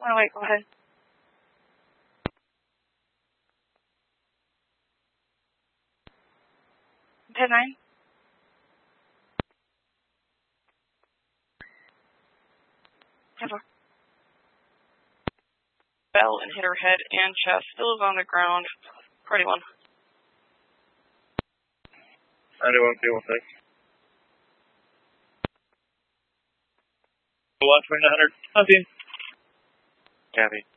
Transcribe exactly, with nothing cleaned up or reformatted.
Oh, wait, go ahead. ten nine. ten four. Fell and hit her head and chest. Still is on the ground. Party one. ninety-one, P one six. Watch for nine hundred. Copy. Copy.